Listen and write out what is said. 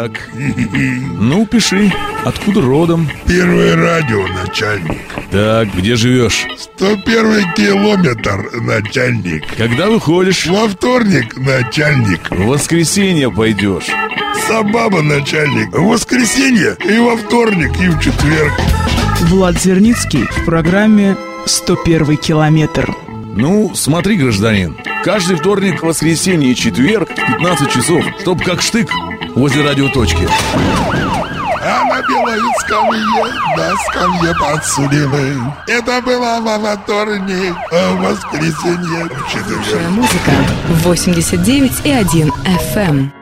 Так. Ну, пиши. Откуда родом? Первое радио, начальник. Так, где живешь? 101 километр, начальник. Когда выходишь? Во вторник, начальник. В воскресенье пойдешь. Сабаба, начальник. В воскресенье и во вторник, и в четверг. Влад Зерницкий в программе «101 километр». Ну, смотри, гражданин, каждый вторник, воскресенье и четверг в 15 часов, чтоб как штык возле радиоточки. А на белой скамье, на скамье подсудимых. Это было во вторник, а в воскресенье в четверг. Музыка 89,1 FM.